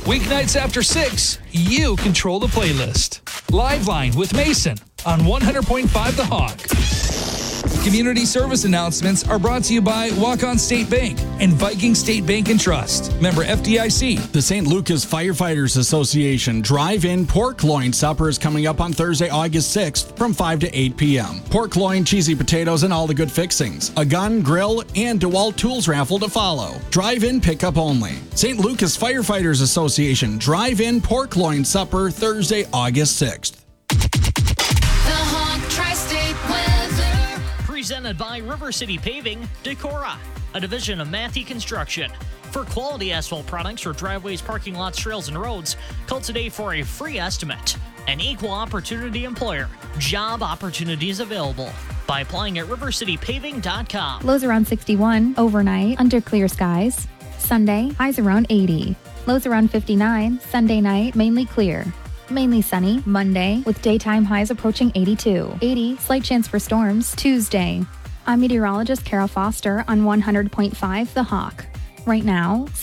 Weeknights after 6, you control the playlist. Live Line with Mason on 100.5 The Hawk. Community service announcements are brought to you by Walk-On State Bank and Viking State Bank and Trust. Member FDIC. The St. Lucas Firefighters Association Drive-In Pork Loin Supper is coming up on Thursday, August 6th from 5 to 8 p.m. Pork loin, cheesy potatoes, and all the good fixings. A gun, grill, and DeWalt Tools raffle to follow. Drive-in pickup only. St. Lucas Firefighters Association Drive-In Pork Loin Supper Thursday, August 6th. Presented by River City Paving, Decorah, a division of Matthew Construction. For quality asphalt products for driveways, parking lots, trails, and roads, call today for a free estimate. An equal opportunity employer. Job opportunities available by applying at rivercitypaving.com. Lows around 61 overnight under clear skies. Sunday, highs around 80. Lows around 59. Sunday night, mainly clear. Mainly sunny Monday with daytime highs approaching 82. 80, slight chance for storms Tuesday. I'm meteorologist Carol Foster on 100.5 The Hawk. Right now,